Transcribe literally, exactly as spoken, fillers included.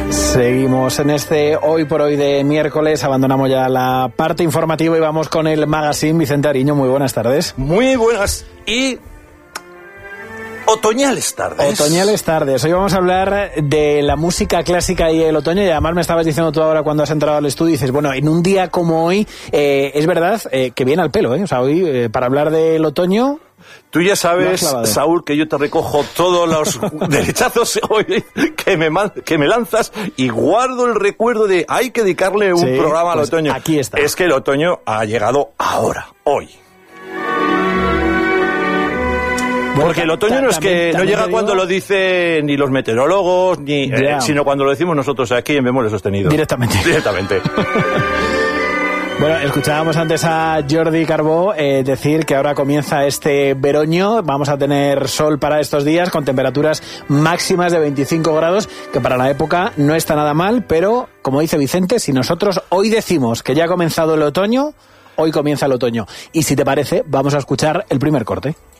Seguimos en este Hoy por Hoy de miércoles, abandonamos ya la parte informativa y vamos con el magazine. Vicente Ariño, muy buenas tardes. Muy buenas y otoñales tardes. Otoñales tardes. Hoy vamos a hablar de la música clásica y el otoño, y además me estabas diciendo tú ahora cuando has entrado al estudio, dices, bueno, en un día como hoy, eh, es verdad eh, que viene al pelo, ¿eh? O sea, hoy, eh, para hablar del otoño... Tú ya sabes, Saúl, que yo te recojo todos los derechazos hoy que me, que me lanzas y guardo el recuerdo de hay que dedicarle un sí, programa al pues otoño. Aquí está. Es que el otoño ha llegado ahora, hoy. Porque el otoño no es que no llega cuando lo dicen ni los meteorólogos, ni eh, sino cuando lo decimos nosotros aquí en Bemoles Sostenido. Directamente. Directamente. Bueno, escuchábamos antes a Jordi Carbó eh, decir que ahora comienza este veroño. Vamos a tener sol para estos días con temperaturas máximas de veinticinco grados, que para la época no está nada mal, pero, como dice Vicente, si nosotros hoy decimos que ya ha comenzado el otoño, hoy comienza el otoño. Y si te parece, vamos a escuchar el primer corte.